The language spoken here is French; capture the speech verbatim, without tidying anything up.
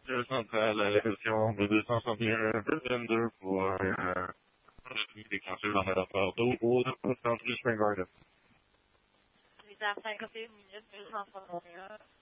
voiture centrale à la version deux cent soixante et un Pretender pour euh, déclencher dans le rapport d'eau au centre du Spring Garden. huit heures cinquante et une minutes, deux cent soixante et un.